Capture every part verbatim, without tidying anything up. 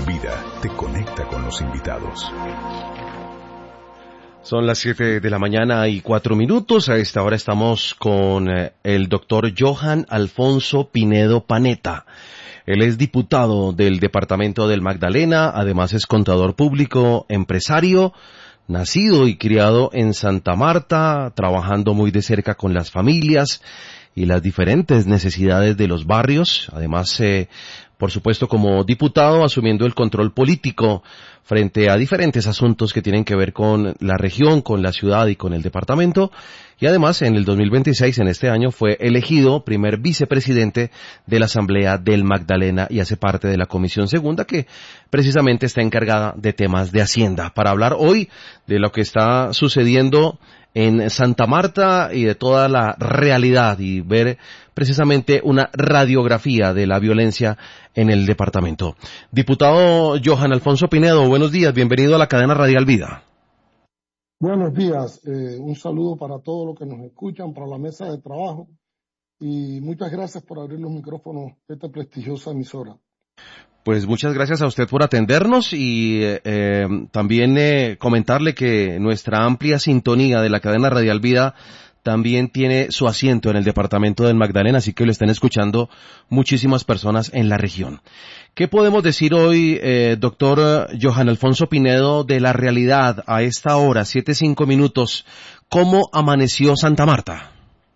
Vida te conecta con los invitados. Son las siete de la mañana y cuatro minutos. A esta hora estamos con eh, el doctor Johan Alfonso Pinedo Panetta. Él es diputado del departamento del Magdalena, además es contador público, empresario, nacido y criado en Santa Marta, trabajando muy de cerca con las familias y las diferentes necesidades de los barrios. Además, eh, por supuesto, como diputado, asumiendo el control político frente a diferentes asuntos que tienen que ver con la región, con la ciudad y con el departamento. Y además, en el dos mil veintiséis, en este año, fue elegido primer vicepresidente de la Asamblea del Magdalena y hace parte de la Comisión Segunda, que precisamente está encargada de temas de Hacienda. Para hablar hoy de lo que está sucediendo en Santa Marta y de toda la realidad y ver precisamente una radiografía de la violencia en el departamento. Diputado Johan Alfonso Pinedo, buenos días, bienvenido a la cadena Radial Vida. Buenos días, eh, un saludo para todos los que nos escuchan, para la mesa de trabajo y muchas gracias por abrir los micrófonos de esta prestigiosa emisora. Pues muchas gracias a usted por atendernos y eh, también eh, comentarle que nuestra amplia sintonía de la cadena Radial Vida también tiene su asiento en el departamento del Magdalena, así que lo están escuchando muchísimas personas en la región. ¿Qué podemos decir hoy, eh, doctor Johan Alfonso Pinedo, de la realidad a esta hora, siete cinco minutos? ¿Cómo amaneció Santa Marta?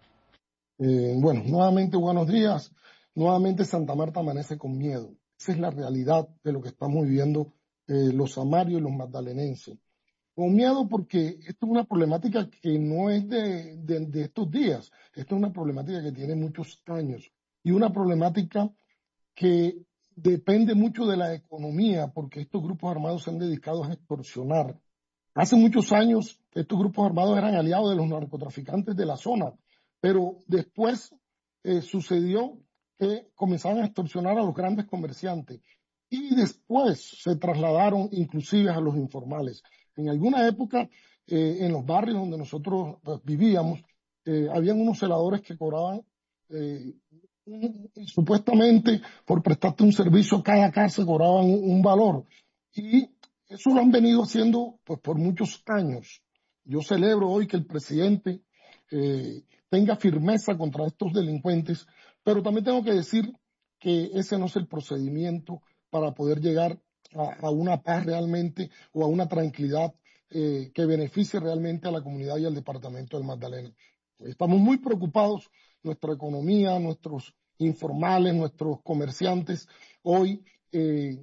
Eh, bueno, nuevamente buenos días. Nuevamente Santa Marta amanece con miedo. Esa es la realidad de lo que estamos viviendo eh, los samarios y los magdalenenses. Con miedo porque esto es una problemática que no es de, de, de estos días. Esto es una problemática que tiene muchos años y una problemática que depende mucho de la economía porque estos grupos armados se han dedicado a extorsionar. Hace muchos años estos grupos armados eran aliados de los narcotraficantes de la zona, pero después eh, sucedió que comenzaron a extorsionar a los grandes comerciantes y después se trasladaron inclusive a los informales. En alguna época, eh, en los barrios donde nosotros pues, vivíamos, eh, habían unos celadores que cobraban eh, un, supuestamente por prestarte un servicio cada casa cobraban un, un valor y eso lo han venido haciendo pues, por muchos años. Yo celebro hoy que el presidente eh, tenga firmeza contra estos delincuentes, pero también tengo que decir que ese no es el procedimiento para poder llegar a, a una paz realmente o a una tranquilidad eh, que beneficie realmente a la comunidad y al departamento del Magdalena. Estamos muy preocupados, nuestra economía, nuestros informales, nuestros comerciantes hoy eh,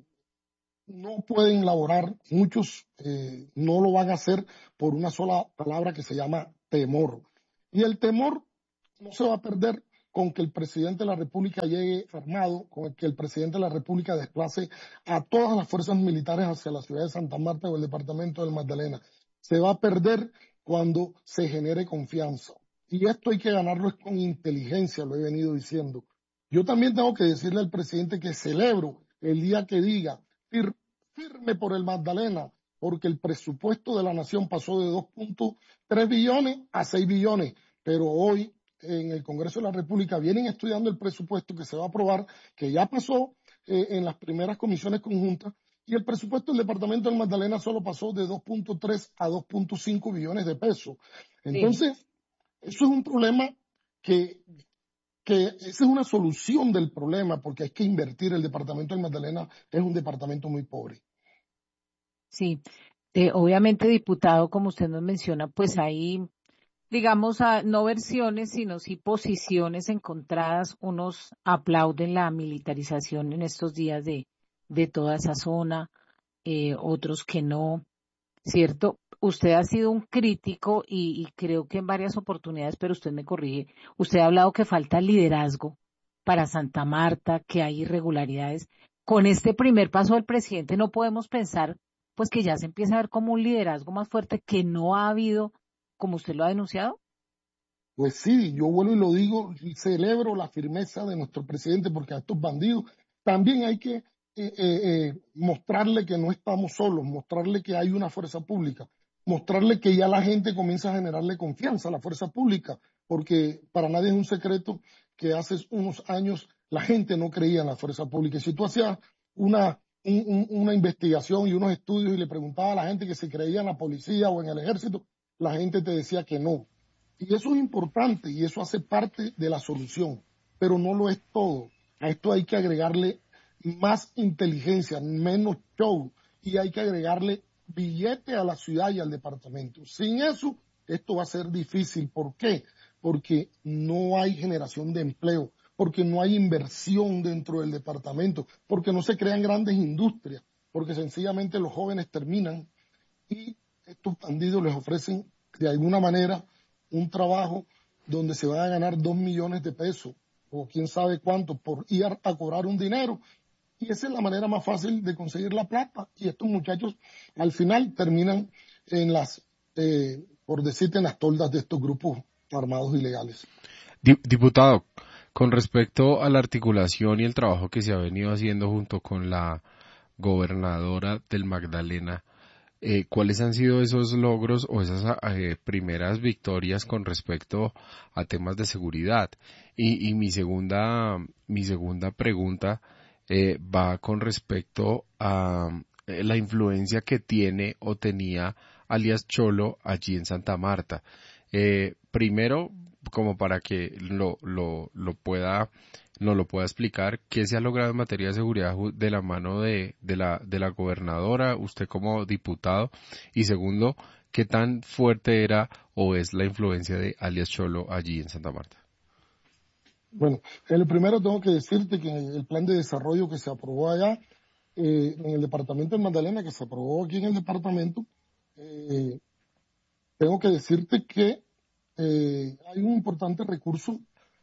no pueden laborar, muchos eh, no lo van a hacer por una sola palabra que se llama temor. Y el temor no se va a perder con que el presidente de la República llegue armado, con que el presidente de la República desplace a todas las fuerzas militares hacia la ciudad de Santa Marta o el departamento del Magdalena. Se va a perder cuando se genere confianza. Y esto hay que ganarlo con inteligencia, lo he venido diciendo. Yo también tengo que decirle al presidente que celebro el día que diga fir, firme por el Magdalena, porque el presupuesto de la nación pasó de dos punto tres billones a seis billones, pero hoy en el Congreso de la República vienen estudiando el presupuesto que se va a aprobar, que ya pasó eh, en las primeras comisiones conjuntas, y el presupuesto del departamento del Magdalena solo pasó de dos punto tres a dos punto cinco billones de pesos. Entonces, sí. Eso es un problema que, que esa es una solución del problema, porque hay que invertir. El departamento del Magdalena es un departamento muy pobre. Sí, eh, obviamente, diputado, como usted nos menciona, pues hay, digamos, a, no versiones, sino sí posiciones encontradas. Unos aplauden la militarización en estos días de, de toda esa zona, eh, otros que no, ¿cierto? Usted ha sido un crítico y, y creo que en varias oportunidades, pero usted me corrige, usted ha hablado que falta liderazgo para Santa Marta, que hay irregularidades. Con este primer paso del presidente no podemos pensar pues que ya se empieza a ver como un liderazgo más fuerte que no ha habido, como usted lo ha denunciado. Pues sí, yo vuelvo y lo digo, y celebro la firmeza de nuestro presidente, porque a estos bandidos también hay que eh, eh, eh, mostrarle que no estamos solos, mostrarle que hay una fuerza pública, mostrarle que ya la gente comienza a generarle confianza a la fuerza pública, porque para nadie es un secreto que hace unos años la gente no creía en la fuerza pública. Y si tú hacías una un, un, una investigación y unos estudios y le preguntaba a la gente que se creía en la policía o en el ejército, la gente te decía que no. Y eso es importante y eso hace parte de la solución, pero no lo es todo. A esto hay que agregarle más inteligencia, menos show, y hay que agregarle billete a la ciudad y al departamento. Sin eso, esto va a ser difícil. ¿Por qué? Porque no hay generación de empleo, porque no hay inversión dentro del departamento, porque no se crean grandes industrias, porque sencillamente los jóvenes terminan y estos bandidos les ofrecen de alguna manera un trabajo donde se van a ganar dos millones de pesos o quién sabe cuánto por ir a, a cobrar un dinero. Y esa es la manera más fácil de conseguir la plata. Y estos muchachos al final terminan en las, eh, por decirte, en las toldas de estos grupos armados ilegales. Diputado, con respecto a la articulación y el trabajo que se ha venido haciendo junto con la gobernadora del Magdalena, eh, ¿cuáles han sido esos logros o esas eh, primeras victorias con respecto a temas de seguridad? Y, y mi segunda, mi segunda pregunta eh, va con respecto a eh, la influencia que tiene o tenía alias Cholo allí en Santa Marta. Eh, primero, como para que lo, lo, lo pueda, nos lo pueda explicar, ¿qué se ha logrado en materia de seguridad de la mano de, de la, de la gobernadora, usted como diputado? Y segundo, ¿qué tan fuerte era o es la influencia de alias Cholo allí en Santa Marta? Bueno, el primero tengo que decirte que el plan de desarrollo que se aprobó allá, eh, en el departamento de Magdalena, que se aprobó aquí en el departamento, eh, tengo que decirte que Eh, hay un importante recurso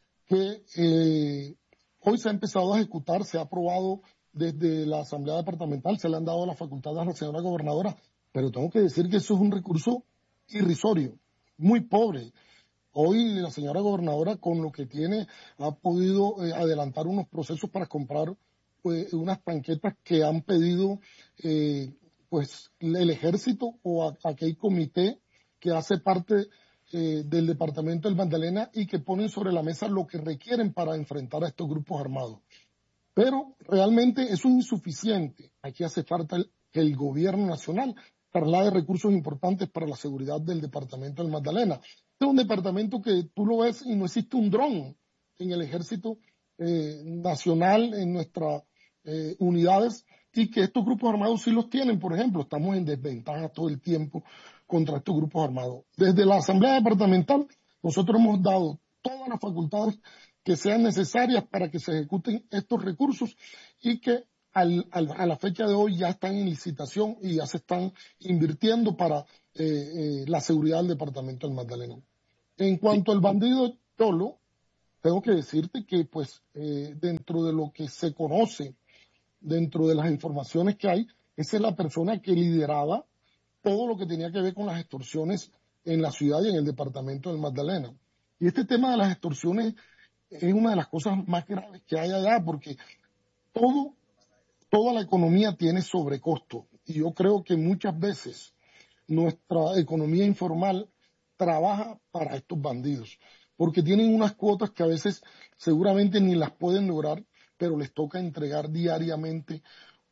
que eh, hoy se ha empezado a ejecutar, se ha aprobado desde la Asamblea Departamental, se le han dado las facultades a la señora gobernadora, pero tengo que decir que eso es un recurso irrisorio, muy pobre. Hoy la señora gobernadora con lo que tiene ha podido eh, adelantar unos procesos para comprar pues, unas tanquetas que han pedido eh, pues el ejército o a, aquel comité que hace parte Eh, del departamento del Magdalena y que ponen sobre la mesa lo que requieren para enfrentar a estos grupos armados. Pero realmente eso es insuficiente. Aquí hace falta el, que el gobierno nacional traslade recursos importantes para la seguridad del departamento del Magdalena. Este es un departamento que tú lo ves y no existe un dron en el ejército eh, nacional, en nuestras eh, unidades, y que estos grupos armados sí los tienen. Por ejemplo, estamos en desventaja todo el tiempo contra estos grupos armados. Desde la Asamblea Departamental, nosotros hemos dado todas las facultades que sean necesarias para que se ejecuten estos recursos y que al, al, a la fecha de hoy ya están en licitación y ya se están invirtiendo para eh, eh, la seguridad del departamento del Magdalena. En cuanto al bandido Cholo, tengo que decirte que pues eh, dentro de lo que se conoce, dentro de las informaciones que hay, esa es la persona que lideraba todo lo que tenía que ver con las extorsiones en la ciudad y en el departamento del Magdalena. Y este tema de las extorsiones es una de las cosas más graves que hay allá, porque todo, toda la economía tiene sobrecosto. Y yo creo que muchas veces nuestra economía informal trabaja para estos bandidos, porque tienen unas cuotas que a veces seguramente ni las pueden lograr, pero les toca entregar diariamente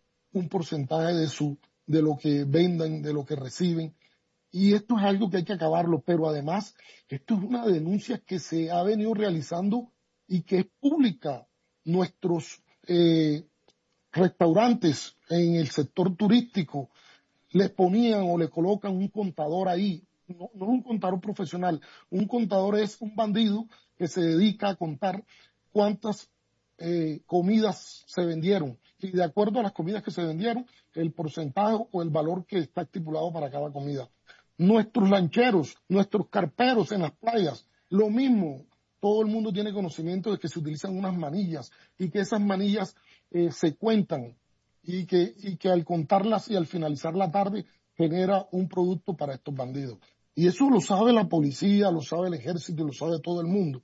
un porcentaje de su de lo que vendan, de lo que reciben. Y esto es algo que hay que acabarlo, pero además esto es una denuncia que se ha venido realizando y que es pública. Nuestros eh, restaurantes en el sector turístico les ponían o le colocan un contador ahí, no, no un contador profesional, un contador es un bandido que se dedica a contar cuántas eh, comidas se vendieron y de acuerdo a las comidas que se vendieron, el porcentaje o el valor que está estipulado para cada comida. Nuestros lancheros, nuestros carperos en las playas, lo mismo. Todo el mundo tiene conocimiento de que se utilizan unas manillas y que esas manillas eh, se cuentan y que, y que al contarlas y al finalizar la tarde genera un producto para estos bandidos. Y eso lo sabe la policía, lo sabe el ejército, lo sabe todo el mundo.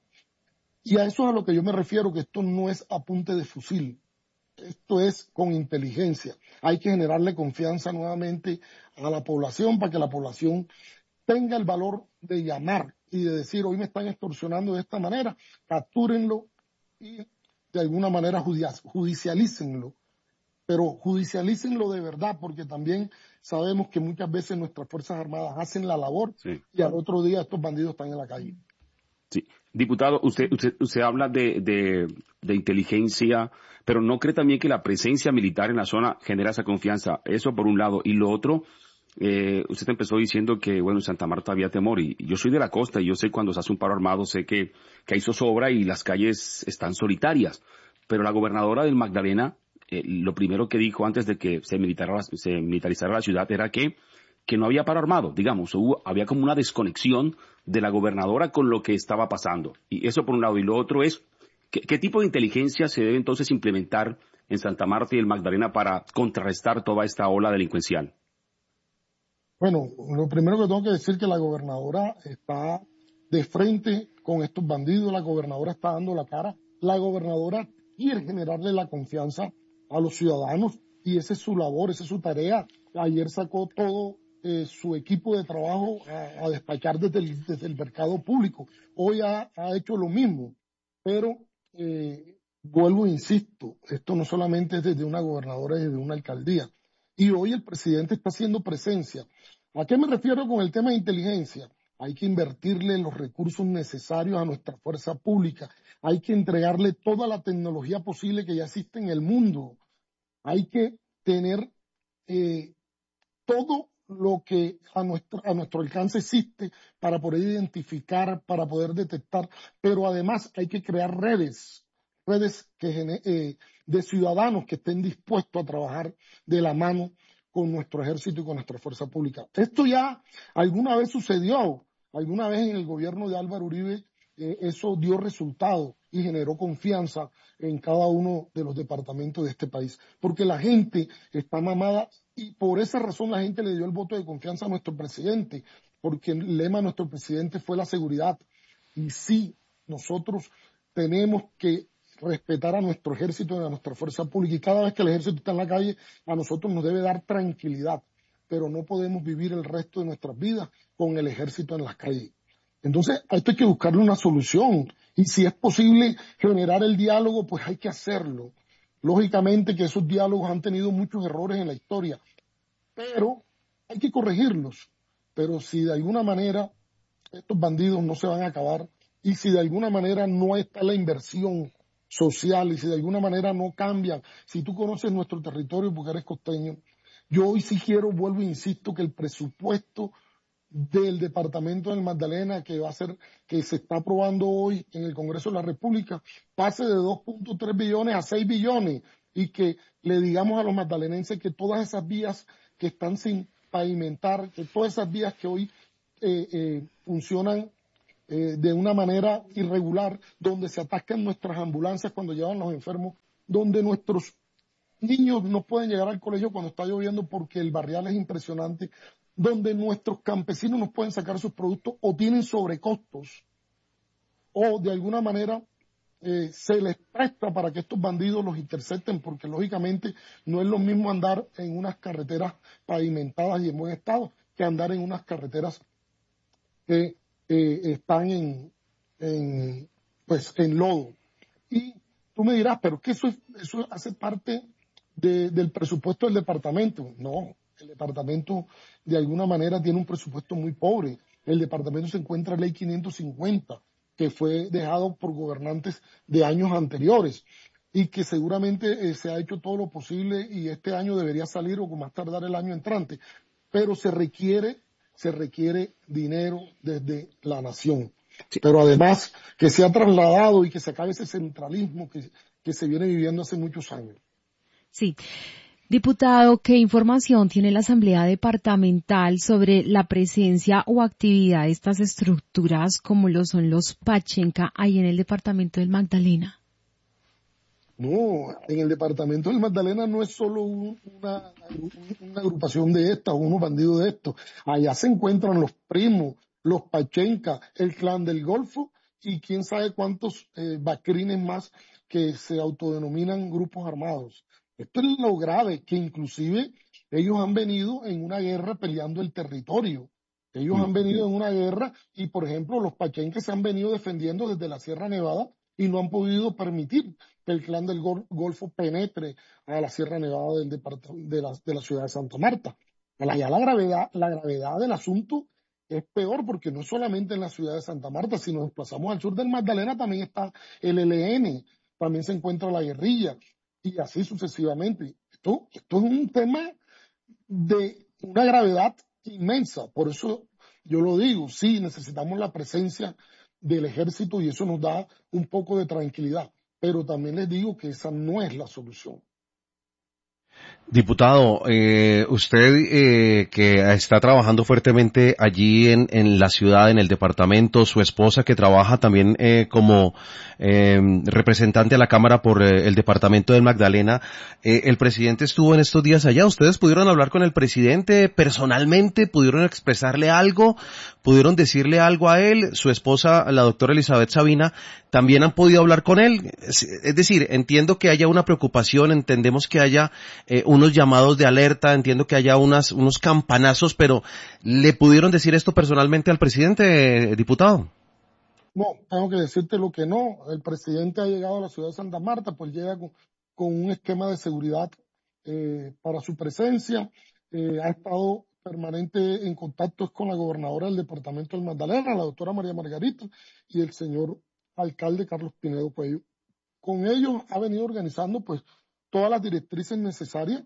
Y a eso es a lo que yo me refiero, que esto no es a punta de fusil. Esto es con inteligencia. Hay que generarle confianza nuevamente a la población para que la población tenga el valor de llamar y de decir, hoy me están extorsionando de esta manera, captúrenlo y de alguna manera judicialícenlo pero judicialícenlo de verdad, porque también sabemos que muchas veces nuestras Fuerzas Armadas hacen la labor Sí. y al otro día estos bandidos están en la calle. Sí. Diputado, usted, usted, usted habla de, de, de inteligencia, pero ¿no cree también que la presencia militar en la zona genera esa confianza? Eso por un lado. Y lo otro, eh, usted empezó diciendo que, bueno, en Santa Marta había temor. Y, y yo soy de la costa y yo sé cuando se hace un paro armado, sé que, que hay zozobra y las calles están solitarias. Pero la gobernadora del Magdalena, eh, lo primero que dijo antes de que se, militara, se militarizara la ciudad era que que no había paro armado, digamos, hubo, había como una desconexión de la gobernadora con lo que estaba pasando. Y eso por un lado. Y lo otro es, ¿qué, qué tipo de inteligencia se debe entonces implementar en Santa Marta y el Magdalena para contrarrestar toda esta ola delincuencial? Bueno, lo primero que tengo que decir es que la gobernadora está de frente con estos bandidos, la gobernadora está dando la cara, la gobernadora quiere generarle la confianza a los ciudadanos y esa es su labor, esa es su tarea. Ayer sacó todo eh, su equipo de trabajo a, a despachar desde el, desde el mercado público. Hoy ha, ha hecho lo mismo, pero eh, vuelvo e insisto, esto no solamente es desde una gobernadora, es desde una alcaldía. Y hoy el presidente está haciendo presencia. ¿A qué me refiero con el tema de inteligencia? Hay que invertirle los recursos necesarios a nuestra fuerza pública. Hay que entregarle toda la tecnología posible que ya existe en el mundo. Hay que tener eh, todo lo que a nuestro, a nuestro alcance existe para poder identificar, para poder detectar, pero además hay que crear redes, redes que, eh, de ciudadanos que estén dispuestos a trabajar de la mano con nuestro ejército y con nuestra fuerza pública. Esto ya alguna vez sucedió, alguna vez en el gobierno de Álvaro Uribe eh, eso dio resultado y generó confianza en cada uno de los departamentos de este país, porque la gente está mamada y por esa razón la gente le dio el voto de confianza a nuestro presidente, porque el lema de nuestro presidente fue la seguridad. Y sí, nosotros tenemos que respetar a nuestro ejército y a nuestra fuerza pública. Y cada vez que el ejército está en la calle, a nosotros nos debe dar tranquilidad. Pero no podemos vivir el resto de nuestras vidas con el ejército en las calles. Entonces, a esto hay que buscarle una solución. Y si es posible generar el diálogo, pues hay que hacerlo. Lógicamente que esos diálogos han tenido muchos errores en la historia, pero hay que corregirlos. Pero si de alguna manera estos bandidos no se van a acabar y si de alguna manera no está la inversión social y si de alguna manera no cambian, si tú conoces nuestro territorio porque eres costeño, yo hoy sí quiero, vuelvo e insisto, que el presupuesto del departamento del Magdalena que va a ser, que se está aprobando hoy en el Congreso de la República, pase de dos punto tres billones a seis billones y que le digamos a los magdalenenses que todas esas vías que están sin pavimentar, que todas esas vías que hoy eh, eh, funcionan eh, de una manera irregular, donde se atascan nuestras ambulancias cuando llevan los enfermos, donde nuestros niños no pueden llegar al colegio cuando está lloviendo porque el barrial es impresionante, donde nuestros campesinos no pueden sacar sus productos o tienen sobrecostos o de alguna manera eh, se les presta para que estos bandidos los intercepten porque lógicamente no es lo mismo andar en unas carreteras pavimentadas y en buen estado que andar en unas carreteras que eh, están en, en, pues, en lodo. Y tú me dirás, pero que eso, es, eso hace parte de, del presupuesto del departamento. No, el departamento de alguna manera tiene un presupuesto muy pobre. El departamento se encuentra en ley quinientos cincuenta, que fue dejado por gobernantes de años anteriores y que seguramente eh, se ha hecho todo lo posible y este año debería salir o más tardar el año entrante. Pero se requiere, se requiere dinero desde la nación. Sí. Pero además que se ha trasladado y que se acabe ese centralismo que, que se viene viviendo hace muchos años. Sí. Diputado, ¿qué información tiene la Asamblea Departamental sobre la presencia o actividad de estas estructuras como lo son los Pachenca ahí en el departamento del Magdalena? No, en el departamento del Magdalena no es solo un, una, una agrupación de estas, unos bandidos de estos. Allá se encuentran los primos, los Pachenca, el clan del Golfo y quién sabe cuántos eh, bacrines más que se autodenominan grupos armados. Esto es lo grave, que inclusive ellos han venido en una guerra peleando el territorio. Ellos han venido en una guerra y, por ejemplo, los Pachenques se han venido defendiendo desde la Sierra Nevada y no han podido permitir que el clan del Golfo penetre a la Sierra Nevada del de, la, de la ciudad de Santa Marta. Allá la gravedad, la gravedad del asunto es peor porque no es solamente en la ciudad de Santa Marta, si nos desplazamos al sur del Magdalena también está el E L N, también se encuentra la guerrilla y así sucesivamente. Esto, esto es un tema de una gravedad inmensa, por eso yo lo digo, sí, necesitamos la presencia del ejército y eso nos da un poco de tranquilidad, pero también les digo que esa no es la solución. Diputado, eh, usted eh, que está trabajando fuertemente allí en, en la ciudad, en el departamento, su esposa que trabaja también eh, como eh, representante a la Cámara por eh, el departamento del Magdalena, eh, el presidente estuvo en estos días allá. ¿Ustedes pudieron hablar con el presidente personalmente? ¿Pudieron expresarle algo? ¿Pudieron decirle algo a él? Su esposa, la doctora Elizabeth Sabina, también han podido hablar con él. Es, es decir, entiendo que haya una preocupación, entendemos que haya eh, unos llamados de alerta, entiendo que haya unas, unos campanazos, pero ¿le pudieron decir esto personalmente al presidente, diputado? No, tengo que decirte lo que no. El presidente ha llegado a la ciudad de Santa Marta, pues llega con, con un esquema de seguridad eh, para su presencia. Eh, ha estado permanente en contacto con la gobernadora del departamento del Magdalena, la doctora María Margarita, y el señor alcalde Carlos Pinedo Cuello. Con ellos ha venido organizando pues todas las directrices necesarias.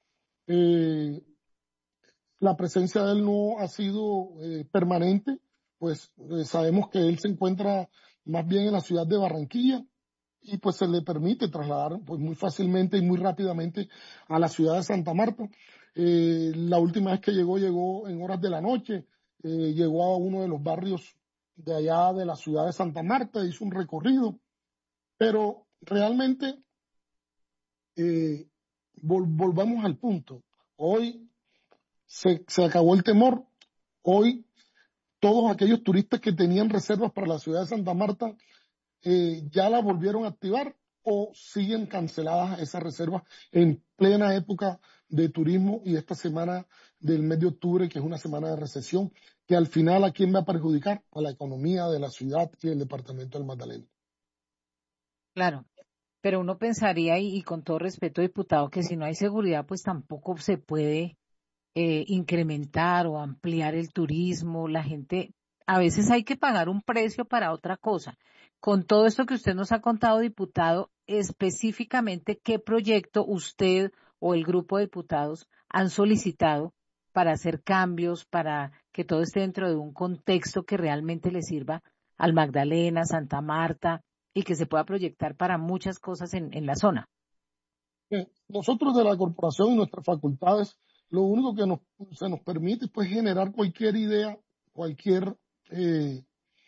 Eh, la presencia de él no ha sido eh, permanente, pues eh, sabemos que él se encuentra más bien en la ciudad de Barranquilla y pues se le permite trasladar pues muy fácilmente y muy rápidamente a la ciudad de Santa Marta. Eh, la última vez que llegó, llegó en horas de la noche, eh, llegó a uno de los barrios de allá de la ciudad de Santa Marta, hizo un recorrido, pero realmente eh, vol volvamos al punto. Hoy se, se acabó el temor. Hoy todos aquellos turistas que tenían reservas para la ciudad de Santa Marta eh, ya la volvieron a activar o siguen canceladas esas reservas en plena época de turismo y esta semana del mes de octubre, que es una semana de recesión, que al final ¿a quién va a perjudicar? A la economía de la ciudad y del departamento del Magdalena. Claro. Pero uno pensaría, y, y con todo respeto, diputado, que si no hay seguridad, pues tampoco se puede eh, incrementar o ampliar el turismo. La gente, a veces hay que pagar un precio para otra cosa. Con todo esto que usted nos ha contado, diputado, específicamente, ¿qué proyecto usted o el grupo de diputados han solicitado para hacer cambios, para que todo esté dentro de un contexto que realmente le sirva al Magdalena, Santa Marta, y que se pueda proyectar para muchas cosas en, en la zona? Eh, nosotros de la corporación y nuestras facultades, lo único que nos, se nos permite pues generar cualquier idea, cualquier eh,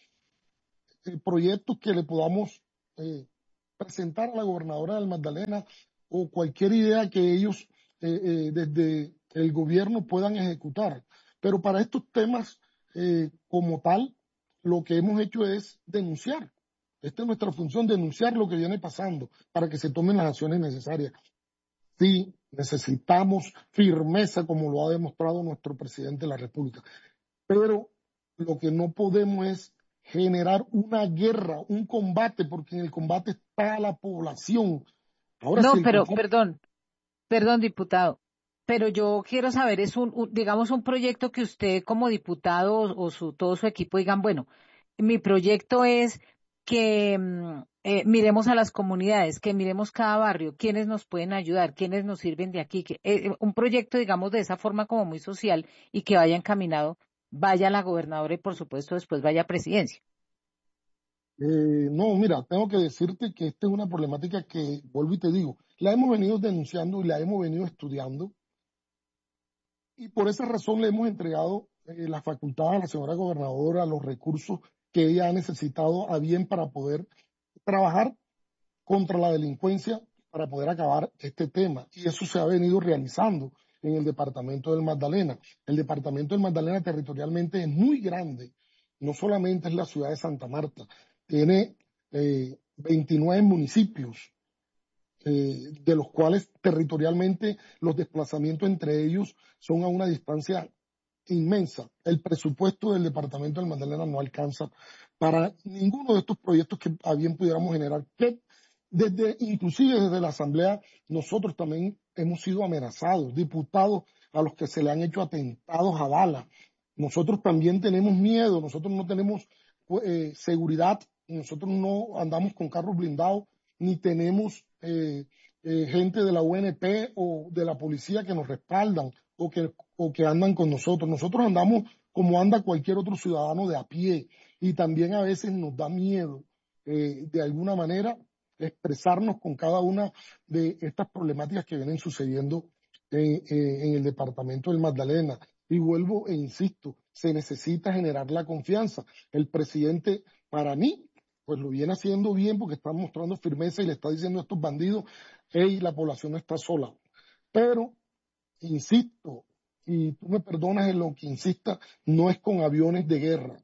eh, proyecto que le podamos eh, presentar a la gobernadora del Magdalena o cualquier idea que ellos eh, eh, desde el gobierno puedan ejecutar. Pero para estos temas eh, como tal, lo que hemos hecho es denunciar. Esta es nuestra función, denunciar lo que viene pasando para que se tomen las acciones necesarias. Sí, necesitamos firmeza como lo ha demostrado nuestro presidente de la República, pero lo que no podemos es generar una guerra, un combate, porque en el combate está la población. Ahora, No, si el pero, combate... perdón, perdón, diputado, pero yo quiero saber, es un, un- digamos, un proyecto que usted como diputado o, o su, todo su equipo digan, bueno, mi proyecto es que mm, eh, miremos a las comunidades, que miremos cada barrio, quiénes nos pueden ayudar, quiénes nos sirven de aquí, que, eh, eh, un proyecto, digamos, de esa forma como muy social y que vaya encaminado, vaya a la gobernadora y por supuesto después vaya a presidencia. Eh, no, mira, tengo que decirte que esta es una problemática que, vuelvo y te digo, la hemos venido denunciando y la hemos venido estudiando y por esa razón le hemos entregado eh, la facultad a la señora gobernadora, los recursos que ella ha necesitado a bien para poder trabajar contra la delincuencia, para poder acabar este tema. Y eso se ha venido realizando en el departamento del Magdalena. El departamento del Magdalena territorialmente es muy grande, no solamente es la ciudad de Santa Marta, tiene eh, veintinueve municipios, eh, de los cuales territorialmente los desplazamientos entre ellos son a una distancia inmensa. El presupuesto del departamento del Magdalena no alcanza para ninguno de estos proyectos que a bien pudiéramos generar. Que desde, inclusive desde la Asamblea, nosotros también hemos sido amenazados, diputados a los que se le han hecho atentados a bala. Nosotros también tenemos miedo, nosotros no tenemos eh, seguridad, nosotros no andamos con carros blindados, ni tenemos eh, eh, gente de la U N P o de la policía que nos respaldan o que, o que andan con nosotros. Nosotros andamos como anda cualquier otro ciudadano de a pie, y también a veces nos da miedo eh, de alguna manera expresarnos con cada una de estas problemáticas que vienen sucediendo en, en el departamento del Magdalena. Y vuelvo e insisto, se necesita generar la confianza. El presidente, para mí, pues lo viene haciendo bien porque está mostrando firmeza y le está diciendo a estos bandidos, hey, la población no está sola. Pero, insisto, y tú me perdonas en lo que insista, no es con aviones de guerra,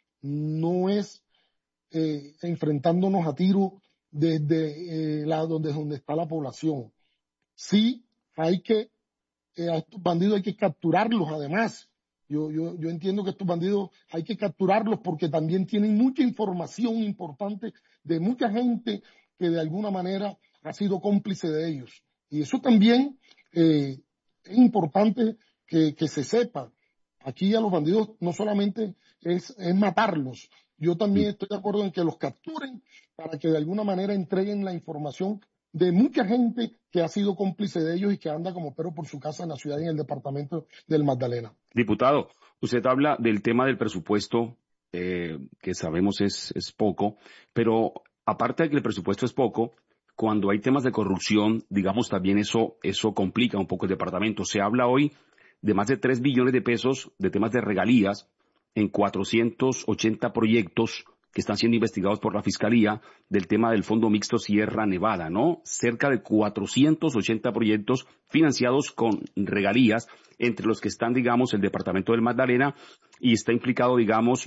no es eh, enfrentándonos a tiros desde eh, la, donde, donde está la población. Sí, hay que, eh, a estos bandidos hay que capturarlos además. Yo, yo, yo entiendo que estos bandidos hay que capturarlos porque también tienen mucha información importante de mucha gente que de alguna manera ha sido cómplice de ellos. Y eso también eh, es importante que, que se sepa. Aquí a los bandidos no solamente es, es matarlos, yo también estoy de acuerdo en que los capturen para que de alguna manera entreguen la información de mucha gente que ha sido cómplice de ellos y que anda como perro por su casa en la ciudad y en el departamento del Magdalena. Diputado, usted habla del tema del presupuesto, eh, que sabemos es, es poco, pero aparte de que el presupuesto es poco, cuando hay temas de corrupción, digamos, también eso, eso complica un poco el departamento. Se habla hoy de más de tres billones de pesos de temas de regalías en cuatrocientos ochenta proyectos que están siendo investigados por la Fiscalía del tema del Fondo Mixto Sierra Nevada, ¿no? Cerca de cuatrocientos ochenta proyectos financiados con regalías, entre los que están, digamos, el Departamento del Magdalena, y está implicado, digamos,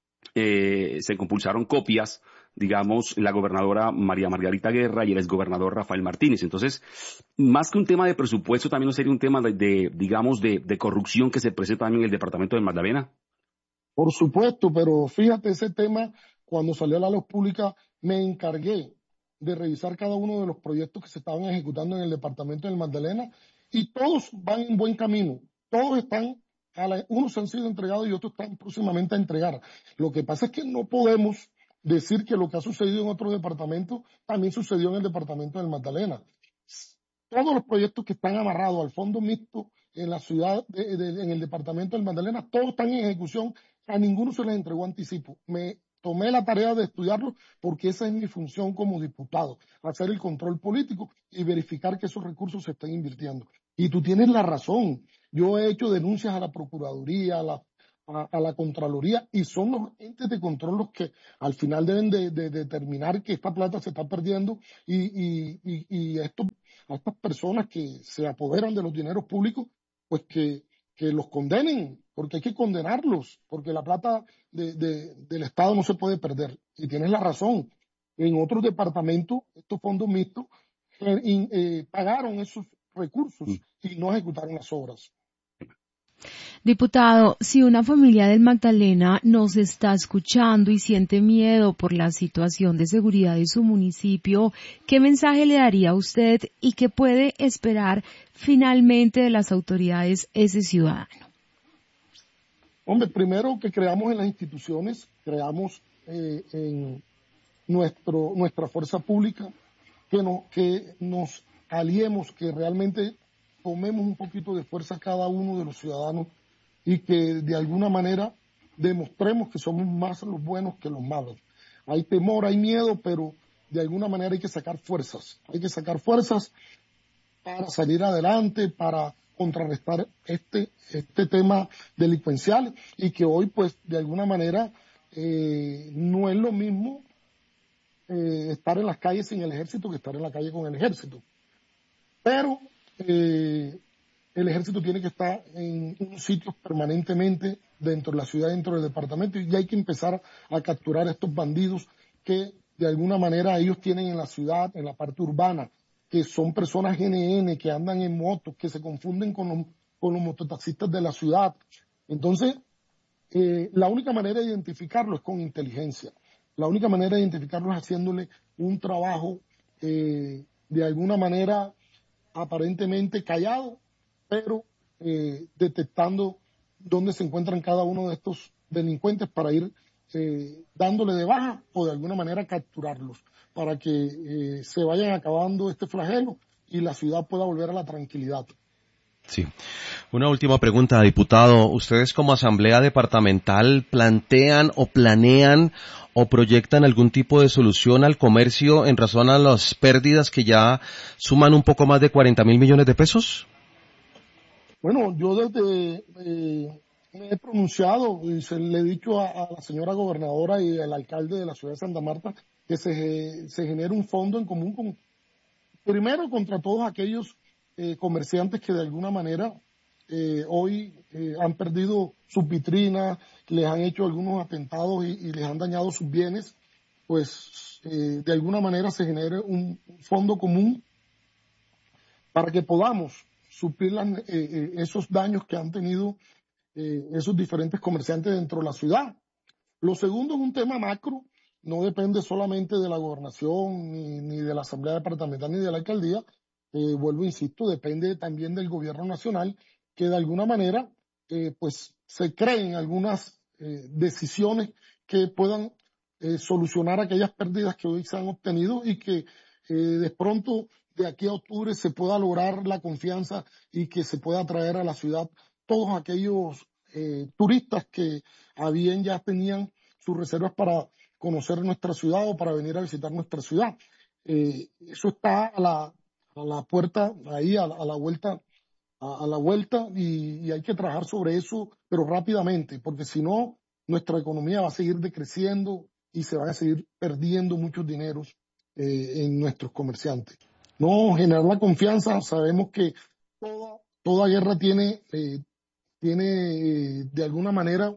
eh, se compulsaron copias, digamos, la gobernadora María Margarita Guerra y el exgobernador Rafael Martínez. Entonces, más que un tema de presupuesto, también no sería un tema de, de digamos, de, de corrupción que se presenta también en el Departamento del Magdalena. Por supuesto, pero fíjate, ese tema, cuando salió a la luz pública, me encargué de revisar cada uno de los proyectos que se estaban ejecutando en el departamento del Magdalena, y todos van en buen camino. Todos están, a la, unos han sido entregados y otros están próximamente a entregar. Lo que pasa es que no podemos decir que lo que ha sucedido en otros departamentos también sucedió en el departamento del Magdalena. Todos los proyectos que están amarrados al fondo mixto en la ciudad, de, de, en el departamento del Magdalena, todos están en ejecución. A ninguno se les entregó anticipo. Me tomé la tarea de estudiarlo porque esa es mi función como diputado, hacer el control político y verificar que esos recursos se estén invirtiendo. Y tú tienes la razón. Yo he hecho denuncias a la Procuraduría, a la, a, a la Contraloría, y son los entes de control los que al final deben de, de, de determinar que esta plata se está perdiendo, y, y, y, y esto, a estas personas que se apoderan de los dineros públicos, pues que, que los condenen, porque hay que condenarlos, porque la plata de, de, del Estado no se puede perder. Y tienes la razón. En otros departamentos, estos fondos mixtos eh, eh, pagaron esos recursos y no ejecutaron las obras. Diputado, si una familia del Magdalena nos está escuchando y siente miedo por la situación de seguridad de su municipio, ¿qué mensaje le daría a usted y qué puede esperar finalmente de las autoridades ese ciudadano? Hombre, primero que creamos en las instituciones, creamos eh, en nuestro, nuestra fuerza pública, que, no, que nos aliemos, que realmente tomemos un poquito de fuerza cada uno de los ciudadanos y que de alguna manera demostremos que somos más los buenos que los malos. Hay temor, hay miedo, pero de alguna manera hay que sacar fuerzas. Hay que sacar fuerzas para salir adelante, para contrarrestar este, este tema delincuencial, y que hoy pues de alguna manera eh, no es lo mismo eh, estar en las calles sin el ejército que estar en la calle con el ejército. Pero eh, el ejército tiene que estar en unos sitios permanentemente dentro de la ciudad, dentro del departamento, y ya hay que empezar a capturar a estos bandidos que de alguna manera ellos tienen en la ciudad, en la parte urbana, que son personas N N, que andan en motos, que se confunden con los, con los mototaxistas de la ciudad. Entonces, eh, la única manera de identificarlo es con inteligencia. La única manera de identificarlo es haciéndole un trabajo eh, de alguna manera aparentemente callado, pero eh, detectando dónde se encuentran cada uno de estos delincuentes para ir eh, dándole de baja o de alguna manera capturarlos, para que eh, se vayan acabando este flagelo y la ciudad pueda volver a la tranquilidad. Sí. Una última pregunta, diputado. ¿Ustedes como Asamblea Departamental plantean o planean o proyectan algún tipo de solución al comercio en razón a las pérdidas que ya suman un poco más de cuarenta mil millones de pesos? Bueno, yo desde eh, me he pronunciado y se le he dicho a, a la señora gobernadora y al alcalde de la ciudad de Santa Marta que se, se genere un fondo en común con, primero contra todos aquellos eh, comerciantes que de alguna manera eh, hoy eh, han perdido sus vitrinas, les han hecho algunos atentados y, y les han dañado sus bienes, pues eh, de alguna manera se genere un fondo común para que podamos suplir las, eh, eh, esos daños que han tenido eh, esos diferentes comerciantes dentro de la ciudad. Lo segundo es un tema macro, no depende solamente de la gobernación, ni, ni de la Asamblea Departamental, ni de la alcaldía, eh, vuelvo, insisto, depende también del gobierno nacional, que de alguna manera eh, pues se creen algunas eh, decisiones que puedan eh, solucionar aquellas pérdidas que hoy se han obtenido y que eh, de pronto de aquí a octubre se pueda lograr la confianza y que se pueda traer a la ciudad todos aquellos eh, turistas que a bien ya tenían sus reservas para conocer nuestra ciudad o para venir a visitar nuestra ciudad. Eh, eso está a la, a la puerta, ahí a la, a la vuelta, a, a la vuelta y, y hay que trabajar sobre eso, pero rápidamente, porque si no, nuestra economía va a seguir decreciendo y se van a seguir perdiendo muchos dineros eh, en nuestros comerciantes. No, generar la confianza, sabemos que toda, toda guerra tiene, eh, tiene eh, de alguna manera,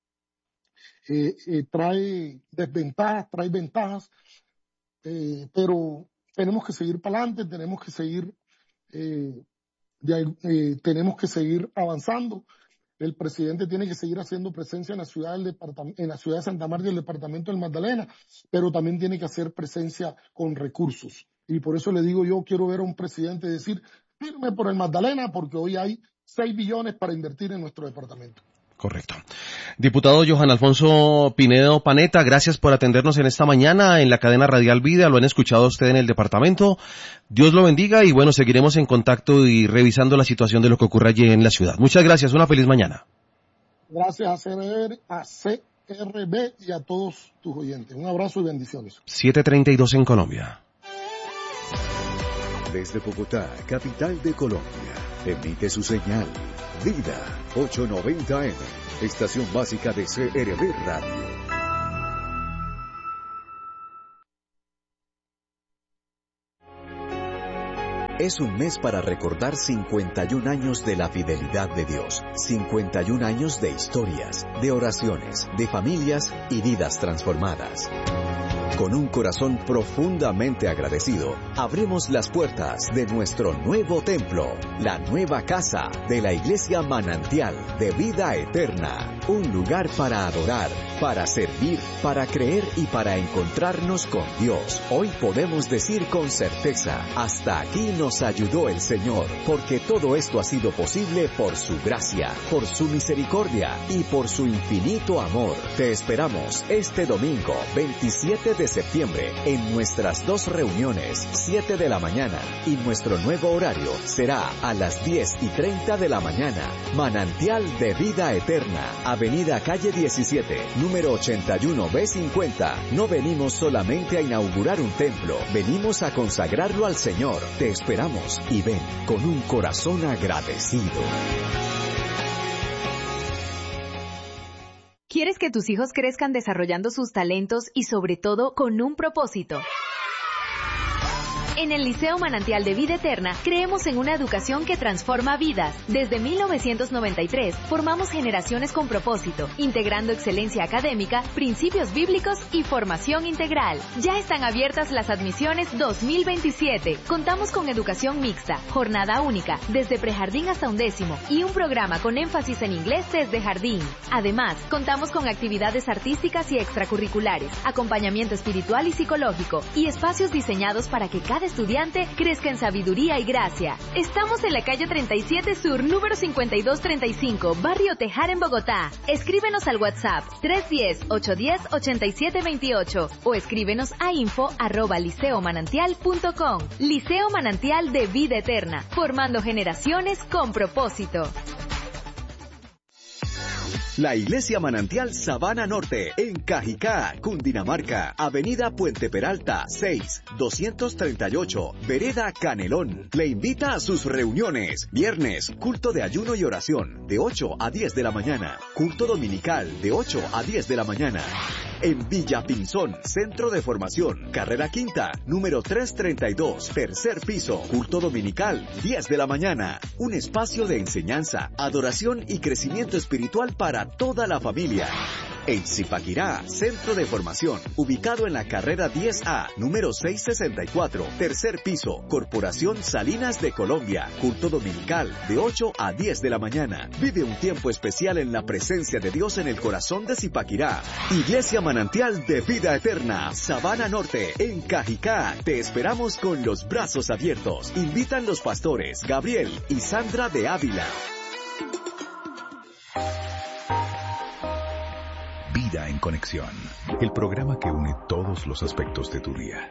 eh, eh, trae desventajas, trae ventajas, eh, pero tenemos que seguir para adelante, tenemos que seguir, eh, de, eh, tenemos que seguir avanzando. El presidente tiene que seguir haciendo presencia en la ciudad del departamento, en la ciudad de Santa Marta y el departamento del Magdalena, pero también tiene que hacer presencia con recursos. Y por eso le digo, yo quiero ver a un presidente decir, firme por el Magdalena, porque hoy hay seis billones para invertir en nuestro departamento. Correcto. Diputado Johan Alfonso Pinedo Panetta, gracias por atendernos en esta mañana en la cadena Radial Vida. Lo han escuchado usted en el departamento. Dios lo bendiga y bueno, seguiremos en contacto y revisando la situación de lo que ocurre allí en la ciudad. Muchas gracias. Una feliz mañana. Gracias a C R B, a C R B y a todos tus oyentes. Un abrazo y bendiciones. siete treinta y dos en Colombia. Desde Bogotá, capital de Colombia, emite su señal Vida ochocientos noventa eme, estación básica de C R B Radio. Es un mes para recordar cincuenta y un años de la fidelidad de Dios, cincuenta y un años de historias, de oraciones, de familias y vidas transformadas. Con un corazón profundamente agradecido, abrimos las puertas de nuestro nuevo templo, la nueva casa de la Iglesia Manantial de Vida Eterna. Un lugar para adorar, para servir, para creer y para encontrarnos con Dios. Hoy podemos decir con certeza, hasta aquí nos ayudó el Señor, porque todo esto ha sido posible por su gracia, por su misericordia y por su infinito amor. Te esperamos este domingo, veintisiete de septiembre, en nuestras dos reuniones, siete de la mañana, y nuestro nuevo horario será a las diez y treinta de la mañana. Manantial de Vida Eterna, Avenida Calle diecisiete, número ochenta y uno B cincuenta. No venimos solamente a inaugurar un templo, venimos a consagrarlo al Señor. Te esperamos y ven con un corazón agradecido. ¿Quieres que tus hijos crezcan desarrollando sus talentos y sobre todo con un propósito? En el Liceo Manantial de Vida Eterna creemos en una educación que transforma vidas. Desde mil novecientos noventa y tres formamos generaciones con propósito, integrando excelencia académica, principios bíblicos y formación integral. Ya están abiertas las admisiones dos mil veintisiete. Contamos con educación mixta, jornada única, desde prejardín hasta undécimo y un programa con énfasis en inglés desde jardín. Además, contamos con actividades artísticas y extracurriculares, acompañamiento espiritual y psicológico y espacios diseñados para que cada estudiante crezca en sabiduría y gracia. Estamos en la calle treinta y siete Sur, número cincuenta y dos treinta y cinco, Barrio Tejar en Bogotá. Escríbenos al WhatsApp tres uno cero, ocho uno cero, ocho siete dos ocho o escríbenos a info arroba liceomanantial punto com. Liceo Manantial de Vida Eterna, formando generaciones con propósito. La Iglesia Manantial Sabana Norte, en Cajicá, Cundinamarca, Avenida Puente Peralta, seis, doscientos treinta y ocho, Vereda Canelón. Le invita a sus reuniones. Viernes, culto de ayuno y oración, de ocho a diez de la mañana. Culto dominical, de ocho a diez de la mañana. En Villa Pinzón, Centro de Formación, Carrera Quinta, número trescientos treinta y dos, tercer piso. Culto dominical, diez de la mañana. Un espacio de enseñanza, adoración y crecimiento espiritual para toda la familia. En Zipaquirá, Centro de Formación, ubicado en la carrera diez A, número seiscientos sesenta y cuatro, tercer piso, Corporación Salinas de Colombia, culto dominical, de ocho a diez de la mañana. Vive un tiempo especial en la presencia de Dios en el corazón de Zipaquirá. Iglesia Manantial de Vida Eterna, Sabana Norte, en Cajicá. Te esperamos con los brazos abiertos. Invitan los pastores Gabriel y Sandra de Ávila. Vida en Conexión, el programa que une todos los aspectos de tu día.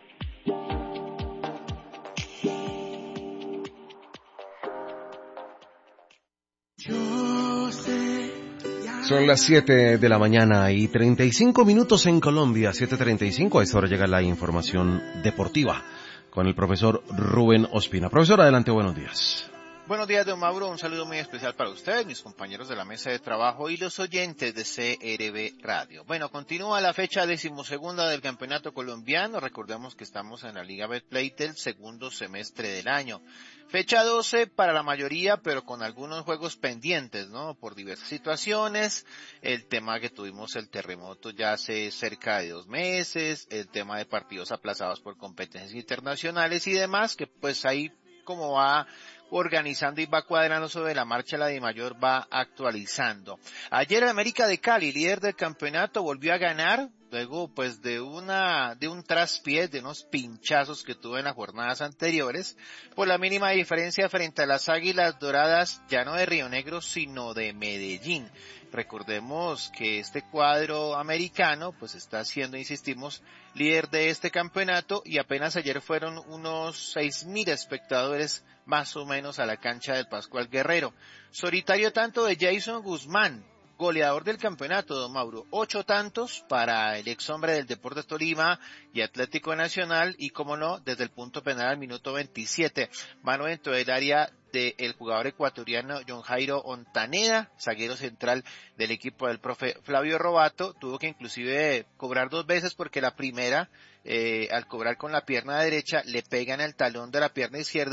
Son las siete de la mañana y treinta y cinco minutos en Colombia, siete treinta y cinco. A esta hora llega la información deportiva con el profesor Rubén Ospina. Profesor, adelante, buenos días. Buenos días, don Mauro. Un saludo muy especial para usted, mis compañeros de la mesa de trabajo y los oyentes de C R B Radio. Bueno, continúa la fecha decimosegunda del campeonato colombiano. Recordemos que estamos en la Liga Betplay del segundo semestre del año. Fecha doce para la mayoría, pero con algunos juegos pendientes, ¿no? Por diversas situaciones. El tema que tuvimos el terremoto ya hace cerca de dos meses, el tema de partidos aplazados por competencias internacionales y demás, que pues ahí como va organizando y va cuadrando sobre la marcha, la DIMAYOR va actualizando. Ayer el América de Cali, líder del campeonato, volvió a ganar, luego pues de una de un traspié, de unos pinchazos que tuvo en las jornadas anteriores, por la mínima diferencia frente a las Águilas Doradas, ya no de Río Negro, sino de Medellín. Recordemos que este cuadro americano pues está siendo, insistimos, líder de este campeonato y apenas ayer fueron unos seis mil espectadores más o menos a la cancha del Pascual Guerrero. Solitario tanto de Jason Guzmán, goleador del campeonato, don Mauro. Ocho tantos para el ex hombre del Deportes Tolima y Atlético Nacional y, como no, desde el punto penal al minuto veintisiete. Mano dentro del área del jugador ecuatoriano John Jairo Ontaneda, zaguero central del equipo del profe Flavio Robato. Tuvo que inclusive cobrar dos veces porque la primera, eh, al cobrar con la pierna derecha, le pega en el talón de la pierna izquierda